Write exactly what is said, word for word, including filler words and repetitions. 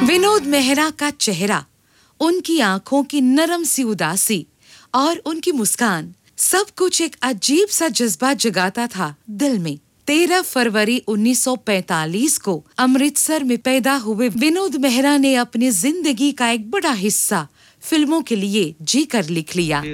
विनोद मेहरा का चेहरा, उनकी आंखों की नरम सी उदासी और उनकी मुस्कान, सब कुछ एक अजीब सा जज्बा जगाता था दिल में। तेरह फरवरी उन्नीस सौ पैंतालीस को अमृतसर में पैदा हुए विनोद मेहरा ने अपनी जिंदगी का एक बड़ा हिस्सा फिल्मों के लिए जी कर लिख लिया।